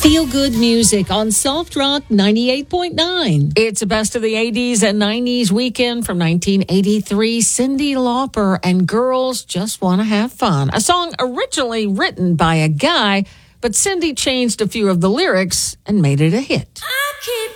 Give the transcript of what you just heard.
Feel-good music on Soft Rock 98.9. It's a best of the 80s and 90s weekend from 1983. Cyndi Lauper and Girls Just Want to Have Fun. A song originally written by a guy, but Cyndi changed a few of the lyrics and made it a hit.